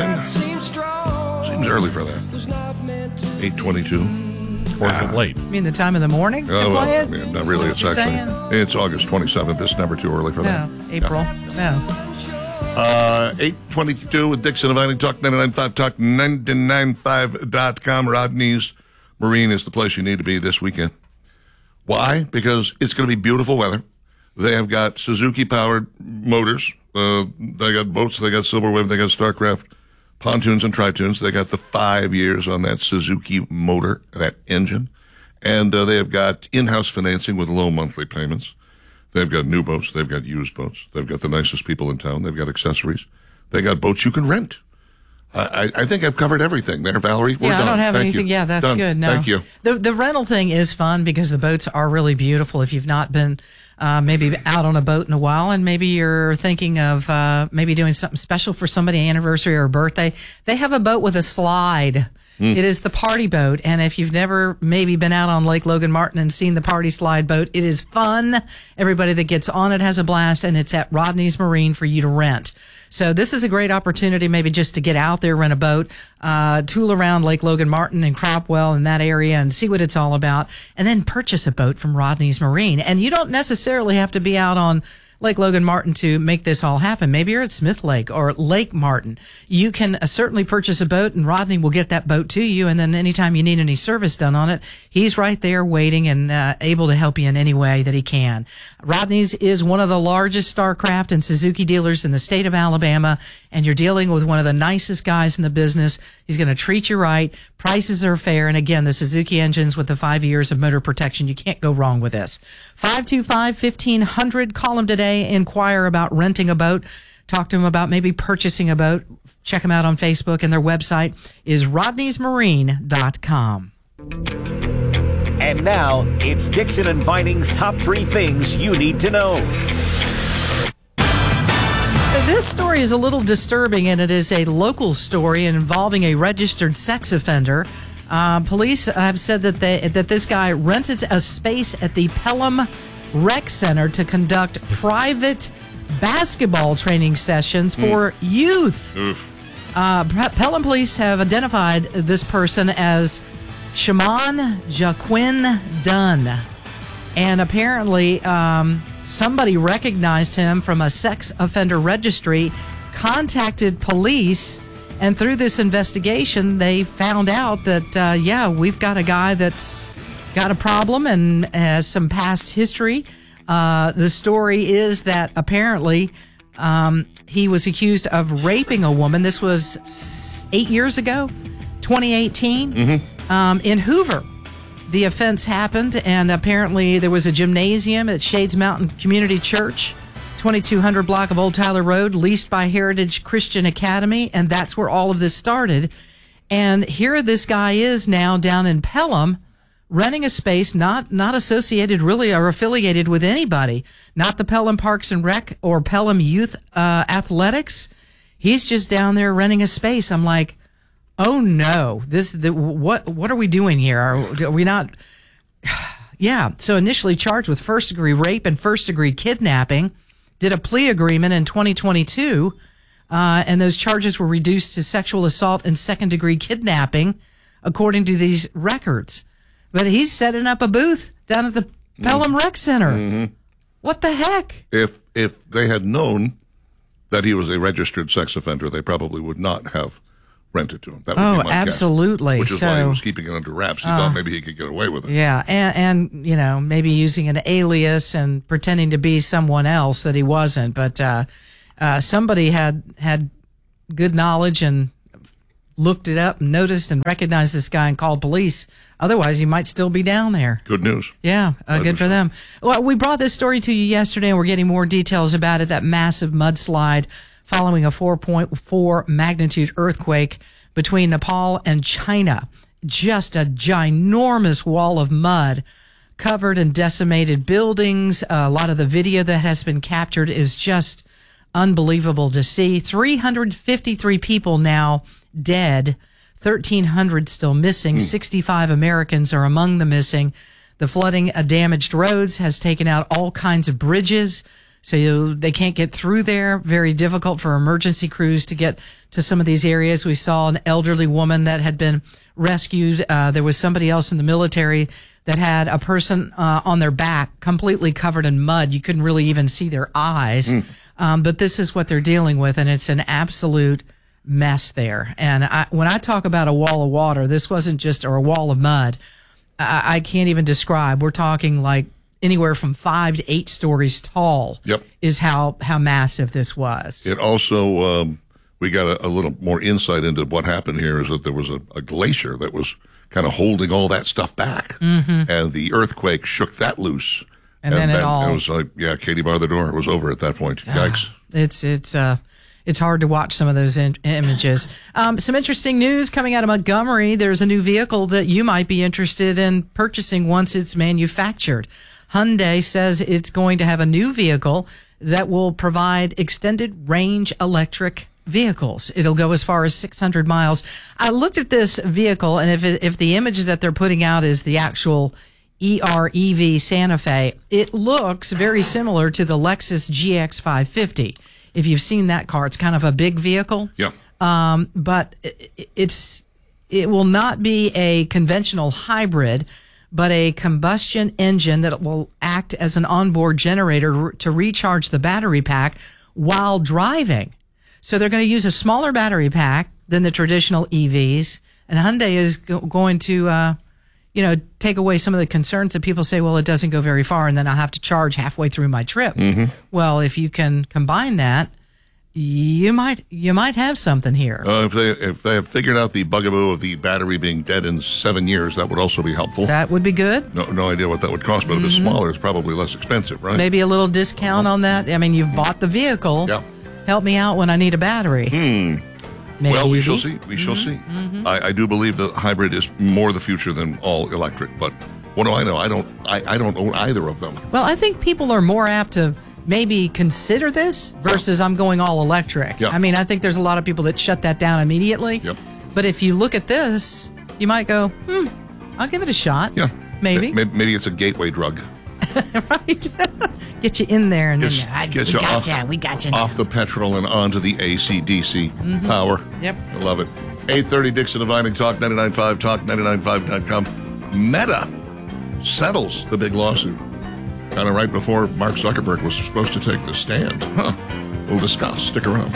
Seems early for that. 8:22. Or is it late? You mean the time of the morning to play it? I mean, not really. It's actually it's August 27th. It's never too early for that. No, April. No. 8:22 with Dixon Inviting Talk 99.5 Talk 99.5.com. Rodney's Marine is the place you need to be this weekend. Why? Because it's going to be beautiful weather. They have got Suzuki-powered motors. They got boats. They got Silverwave. They got StarCraft pontoons and tritoons. They got the 5 years on that Suzuki motor, that engine. And they have got in-house financing with low monthly payments. They've got new boats. They've got used boats. They've got the nicest people in town. They've got accessories. They got boats you can rent. I think I've covered everything there, Valerie. We're done. I don't have Thank anything. You. Yeah, that's done. good. No. Thank you. The rental thing is fun because the boats are really beautiful. If you've not been maybe out on a boat in a while, and maybe you're thinking of maybe doing something special for somebody, anniversary or birthday, they have a boat with a slide. It is the party boat, and if you've never maybe been out on Lake Logan Martin and seen the party slide boat, it is fun. Everybody that gets on it has a blast, and it's at Rodney's Marine for you to rent. So this is a great opportunity maybe just to get out there, rent a boat, tool around Lake Logan Martin and Cropwell in that area and see what it's all about, and then purchase a boat from Rodney's Marine. And you don't necessarily have to be out on Lake Logan Martin to make this all happen. Maybe you're at Smith Lake or Lake Martin. You can certainly purchase a boat, and Rodney will get that boat to you. And then anytime you need any service done on it, he's right there waiting and able to help you in any way that he can. Rodney's is one of the largest StarCraft and Suzuki dealers in the state of Alabama, and you're dealing with one of the nicest guys in the business. He's going to treat you right. Prices are fair. And again, the Suzuki engines with the 5 years of motor protection. You can't go wrong with this. 525-1500. Call him today. Inquire about renting a boat. Talk to him about maybe purchasing a boat. Check them out on Facebook, and their website is rodneysmarine.com. And now, it's Dixon and Vining's top 3 things you need to know. This story is a little disturbing, and it is a local story involving a registered sex offender. Police have said that this guy rented a space at the Pelham Rec Center to conduct private basketball training sessions for youth. Pelham police have identified this person as Shaman Jaquin Dunn. And apparently somebody recognized him from a sex offender registry, contacted police, and through this investigation, they found out that, we've got a guy that's got a problem and has some past history. The story is that apparently he was accused of raping a woman. This was 8 years ago, 2018, in Hoover. The offense happened, and apparently there was a gymnasium at Shades Mountain Community Church, 2200 block of Old Tyler Road, leased by Heritage Christian Academy, and that's where all of this started. And here this guy is now down in Pelham, renting a space not associated really or affiliated with anybody, not the Pelham Parks and Rec or Pelham Youth Athletics. He's just down there renting a space. I'm like, oh no, what are we doing here? Are we not? Yeah. So initially charged with first degree rape and first degree kidnapping, did a plea agreement in 2022, and those charges were reduced to sexual assault and second degree kidnapping, according to these records. But he's setting up a booth down at the Pelham Rec Center. What the heck? If they had known that he was a registered sex offender, they probably would not have rented to him. That would be my absolutely. Guess, which is why he was keeping it under wraps. He thought maybe he could get away with it. Yeah, and maybe using an alias and pretending to be someone else that he wasn't. But somebody had good knowledge and looked it up and noticed and recognized this guy and called police. Otherwise, he might still be down there. Good news. Yeah, good for them. Well, we brought this story to you yesterday, and we're getting more details about it, that massive mudslide following a 4.4 magnitude earthquake between Nepal and China. Just a ginormous wall of mud covered and decimated buildings. A lot of the video that has been captured is just unbelievable to see. 353 people now dead, 1,300 still missing. 65 Americans are among the missing. The flooding damaged roads has taken out all kinds of bridges. So they can't get through there. Very difficult for emergency crews to get to some of these areas. We saw an elderly woman that had been rescued. There was somebody else in the military that had a person on their back completely covered in mud. You couldn't really even see their eyes. But this is what they're dealing with, and it's an absolute mess there. And when I talk about a wall of water, this wasn't just or a wall of mud. I can't even describe. We're talking like anywhere from 5 to 8 stories tall. Yep. Is how massive this was. It also, we got a little more insight into what happened here is that there was a glacier that was kind of holding all that stuff back. And the earthquake shook that loose. And then it all... It was like, Katie barred the door. It was over at that point. Yikes. It's hard to watch some of those images. Some interesting news coming out of Montgomery. There's a new vehicle that you might be interested in purchasing once it's manufactured. Hyundai says it's going to have a new vehicle that will provide extended range electric vehicles. It'll go as far as 600 miles. I looked at this vehicle, and if the images that they're putting out is the actual EREV Santa Fe, it looks very similar to the Lexus GX 550. If you've seen that car, it's kind of a big vehicle. Yeah. But it will not be a conventional hybrid, but a combustion engine that will act as an onboard generator to recharge the battery pack while driving. So they're going to use a smaller battery pack than the traditional EVs, and Hyundai is going to, take away some of the concerns that people say, well, it doesn't go very far, and then I'll have to charge halfway through my trip. Well, if you can combine that, you might have something here. If they have figured out the bugaboo of the battery being dead in 7 years, that would also be helpful. That would be good. No idea what that would cost, but if it's smaller, it's probably less expensive, right? Maybe a little discount on that. I mean, you've bought the vehicle. Yeah. Help me out when I need a battery. Maybe. Well, we shall see. We shall see. I do believe that hybrid is more the future than all electric, but what do I know? I don't own either of them. Well, I think people are more apt to maybe consider this versus I'm going all electric. Yeah. I mean, I think there's a lot of people that shut that down immediately. Yep. But if you look at this, you might go, I'll give it a shot. Yeah. Maybe. Maybe it's a gateway drug. Right. Get you in there and we got you off the petrol and onto the AC/DC power. Yep. I love it. 8:30 Dixon and Vining, Talk 99.5, talk995.com. Meta settles the big lawsuit. Kind of right before Mark Zuckerberg was supposed to take the stand. We'll discuss. Stick around.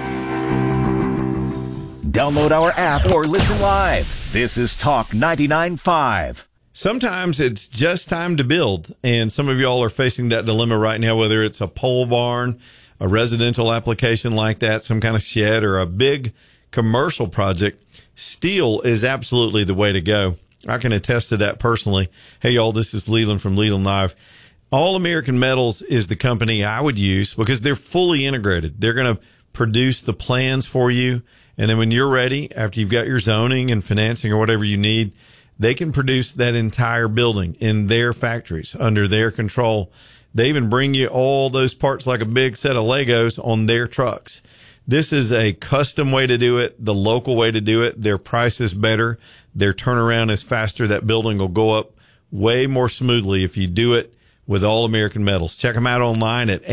Download our app or listen live. This is Talk 99.5. Sometimes it's just time to build, and some of y'all are facing that dilemma right now, whether it's a pole barn, a residential application like that, some kind of shed, or a big commercial project. Steel is absolutely the way to go. I can attest to that personally. Hey, y'all, this is Leland from Leland Live. All American Metals is the company I would use because they're fully integrated. They're going to produce the plans for you, and then when you're ready, after you've got your zoning and financing or whatever you need, they can produce that entire building in their factories under their control. They even bring you all those parts like a big set of Legos on their trucks. This is a custom way to do it, the local way to do it. Their price is better. Their turnaround is faster. That building will go up way more smoothly if you do it with All American Metals. Check them out online at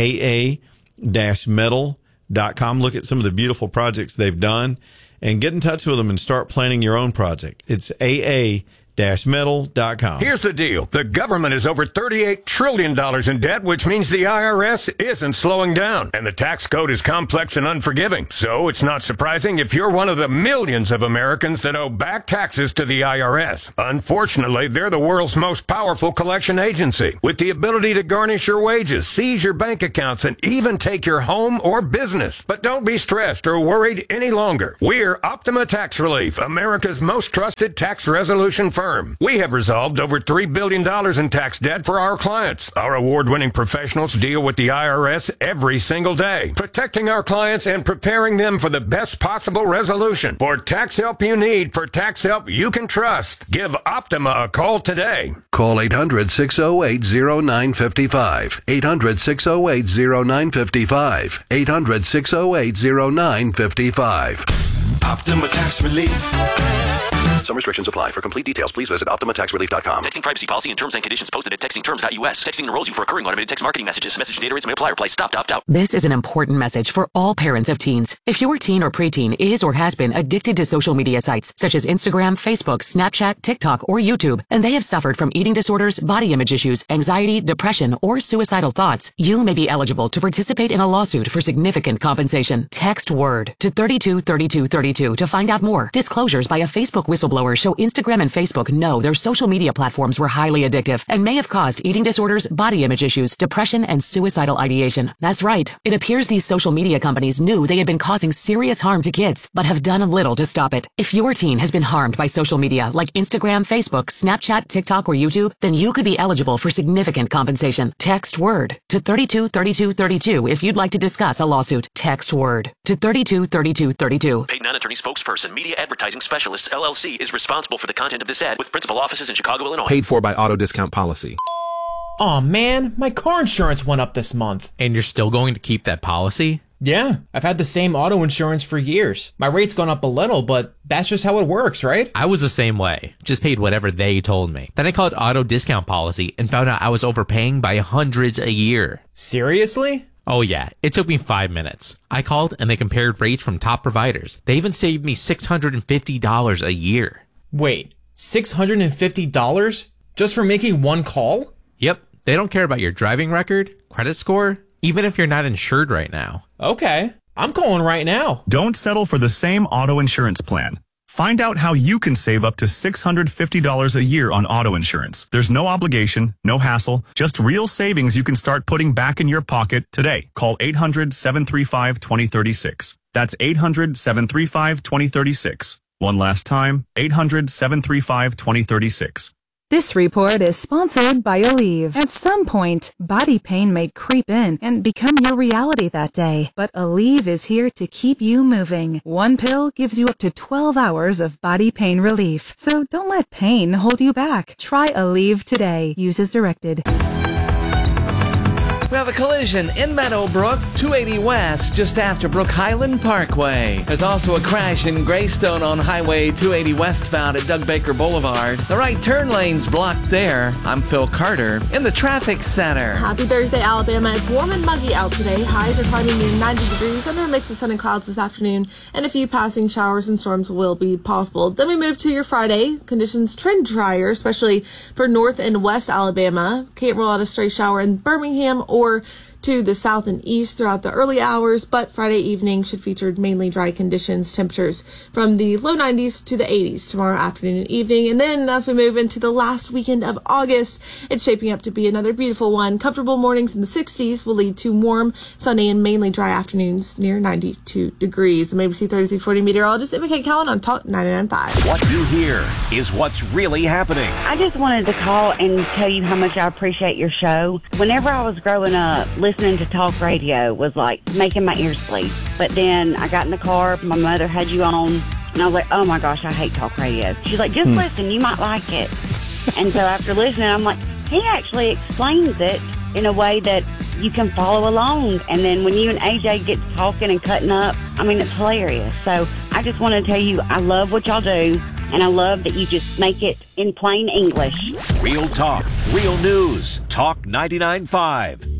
aa-metal.com. Look at some of the beautiful projects they've done and get in touch with them and start planning your own project. It's aa-metal.com. Here's the deal. The government is over $38 trillion in debt, which means the IRS isn't slowing down. And the tax code is complex and unforgiving. So it's not surprising if you're one of the millions of Americans that owe back taxes to the IRS. Unfortunately, they're the world's most powerful collection agency, with the ability to garnish your wages, seize your bank accounts, and even take your home or business. But don't be stressed or worried any longer. We're Optima Tax Relief, America's most trusted tax resolution firm. We have resolved over $3 billion in tax debt for our clients. Our award-winning professionals deal with the IRS every single day, protecting our clients and preparing them for the best possible resolution. For tax help you need, for tax help you can trust, give Optima a call today. Call 800-608-0955. 800-608-0955. 800-608-0955. Optima Tax Relief. Some restrictions apply. For complete details, please visit OptimaTaxRelief.com. Texting privacy policy and terms and conditions posted at textingterms.us. Texting enrolls you for recurring automated text marketing messages. Message data rates may apply. Reply stop, opt out. This is an important message for all parents of teens. If your teen or preteen is or has been addicted to social media sites such as Instagram, Facebook, Snapchat, TikTok, or YouTube, and they have suffered from eating disorders, body image issues, anxiety, depression, or suicidal thoughts, you may be eligible to participate in a lawsuit for significant compensation. Text WORD to 323232 to find out more. Disclosures by a Facebook whistleblower show Instagram and Facebook know their social media platforms were highly addictive and may have caused eating disorders, body image issues, depression, and suicidal ideation. That's right. It appears these social media companies knew they had been causing serious harm to kids, but have done little to stop it. If your teen has been harmed by social media like Instagram, Facebook, Snapchat, TikTok, or YouTube, then you could be eligible for significant compensation. Text WORD to 323232 if you'd like to discuss a lawsuit. Text WORD to 323232. Paid non-attorney spokesperson, Media Advertising Specialists, LLC, is responsible for the content of this ad with principal offices in Chicago, Illinois. Paid for by Auto Discount Policy. Aw, man, my car insurance went up this month. And you're still going to keep that policy? Yeah, I've had the same auto insurance for years. My rate's gone up a little, but that's just how it works, right? I was the same way. Just paid whatever they told me. Then I called Auto Discount Policy and found out I was overpaying by hundreds a year. Seriously? Oh yeah, it took me 5 minutes. I called and they compared rates from top providers. They even saved me $650 a year. Wait, $650? Just for making one call? Yep, they don't care about your driving record, credit score, even if you're not insured right now. Okay, I'm calling right now. Don't settle for the same auto insurance plan. Find out how you can save up to $650 a year on auto insurance. There's no obligation, no hassle, just real savings you can start putting back in your pocket today. Call 800-735-2036. That's 800-735-2036. One last time, 800-735-2036. This report is sponsored by Aleve. At some point, body pain may creep in and become your reality that day. But Aleve is here to keep you moving. One pill gives you up to 12 hours of body pain relief. So don't let pain hold you back. Try Aleve today. Use as directed. We have a collision in Meadowbrook, 280 West, just after Brook Highland Parkway. There's also a crash in Greystone on Highway 280 westbound at Doug Baker Boulevard. The right turn lane's blocked there. I'm Phil Carter in the traffic center. Happy Thursday, Alabama. It's warm and muggy out today. Highs are climbing near 90 degrees under a mix of sun and clouds this afternoon, and a few passing showers and storms will be possible. Then we move to your Friday. Conditions trend drier, especially for north and west Alabama. Can't rule out a stray shower in Birmingham or to the south and east throughout the early hours, but Friday evening should feature mainly dry conditions, temperatures from the low 90s to the 80s tomorrow afternoon and evening. And then as we move into the last weekend of August, it's shaping up to be another beautiful one. Comfortable mornings in the 60s will lead to warm, sunny, and mainly dry afternoons near 92 degrees. I'm ABC 3340 meteorologist Emma K. Callan on Talk 99.5. What you hear is what's really happening. I just wanted to call and tell you how much I appreciate your show. Whenever I was growing up, listening to talk radio was like making my ears bleed. But then I got in the car, my mother had you on, and I was like, oh my gosh, I hate talk radio. She's like, just listen, you might like it. And so after listening, I'm like, he actually explains it in a way that you can follow along. And then when you and AJ get talking and cutting up, I mean, it's hilarious. So I just want to tell you, I love what y'all do. And I love that you just make it in plain English. Real talk, real news. Talk 99.5.